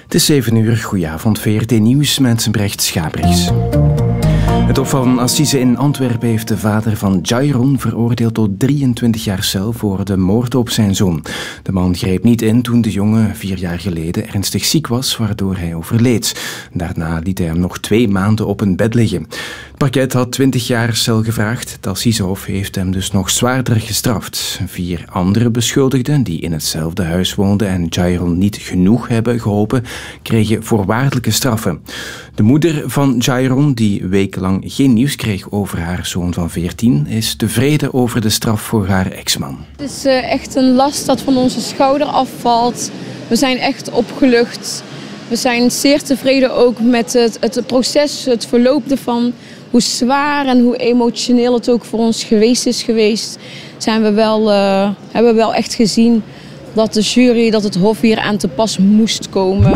Het is 7 uur, goedenavond, VRT Nieuws met Brecht Schabriks. Het Hof van Assise in Antwerpen heeft de vader van Jairon veroordeeld tot 23 jaar cel voor de moord op zijn zoon. De man greep niet in toen de jongen 4 jaar geleden ernstig ziek was, waardoor hij overleed. Daarna liet hij hem nog 2 maanden op een bed liggen. Het parket had 20 jaar cel gevraagd. Het Assisehof heeft hem dus nog zwaarder gestraft. 4 andere beschuldigden die in hetzelfde huis woonden en Jairon niet genoeg hebben geholpen, kregen voorwaardelijke straffen. De moeder van Jairon, die wekenlang geen nieuws kreeg over haar zoon van 14, is tevreden over de straf voor haar ex-man. Het is echt een last dat van onze schouder afvalt. We zijn echt opgelucht. We zijn zeer tevreden ook met het proces, het verloop ervan. Hoe zwaar en hoe emotioneel het ook voor ons geweest, hebben we wel echt gezien dat de jury, dat het hof hier aan te pas moest komen.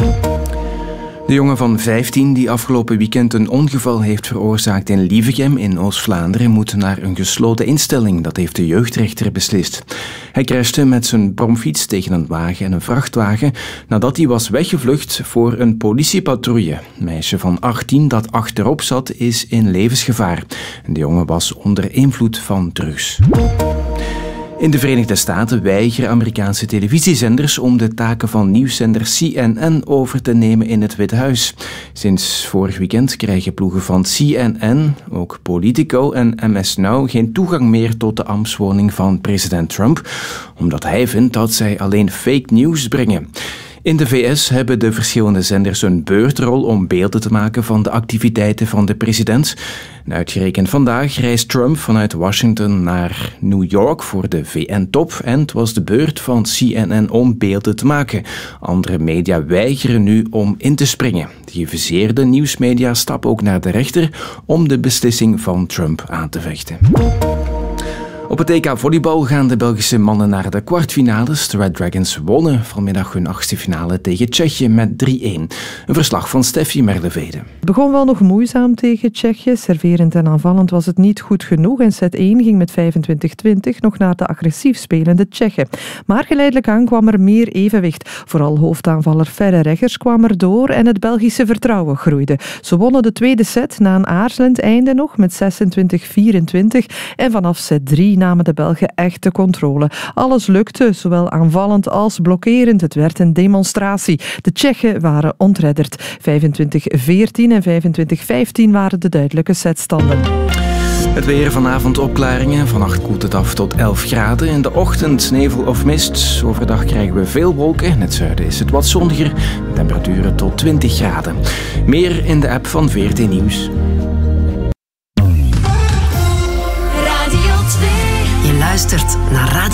De jongen van 15 die afgelopen weekend een ongeval heeft veroorzaakt in Lievegem in Oost-Vlaanderen moet naar een gesloten instelling. Dat heeft de jeugdrechter beslist. Hij crashte met zijn bromfiets tegen een wagen en een vrachtwagen nadat hij was weggevlucht voor een politiepatrouille. Een meisje van 18 dat achterop zat is in levensgevaar. De jongen was onder invloed van drugs. In de Verenigde Staten weigeren Amerikaanse televisiezenders om de taken van nieuwszender CNN over te nemen in het Witte Huis. Sinds vorig weekend krijgen ploegen van CNN, ook Politico en MS Now geen toegang meer tot de ambtswoning van president Trump, omdat hij vindt dat zij alleen fake news brengen. In de VS hebben de verschillende zenders een beurtrol om beelden te maken van de activiteiten van de president. En uitgerekend vandaag reist Trump vanuit Washington naar New York voor de VN-top en het was de beurt van CNN om beelden te maken. Andere media weigeren nu om in te springen. De geviseerde nieuwsmedia stappen ook naar de rechter om de beslissing van Trump aan te vechten. Op het EK volleybal gaan de Belgische mannen naar de kwartfinales. De Red Dragons wonnen vanmiddag hun 8e finale tegen Tsjechië met 3-1. Een verslag van Steffi Merlevede. Het begon wel nog moeizaam tegen Tsjechië. Serverend en aanvallend was het niet goed genoeg. En set 1 ging met 25-20 nog naar de agressief spelende Tsjechen. Maar geleidelijk aan kwam er meer evenwicht. Vooral hoofdaanvaller Ferre Reggers kwam er door en het Belgische vertrouwen groeide. Ze wonnen de tweede set na een aarzelend einde nog met 26-24. En vanaf set 3 namen de Belgen echt de controle. Alles lukte, zowel aanvallend als blokkerend. Het werd een demonstratie. De Tsjechen waren ontredderd. 25-14 en 25-15 waren de duidelijke setstanden. Het weer, vanavond opklaringen. Vannacht koelt het af tot 11 graden. In de ochtend nevel of mist. Overdag krijgen we veel wolken. In het zuiden is het wat zonniger. Temperaturen tot 20 graden. Meer in de app van VRT Nieuws. Je luistert naar Radio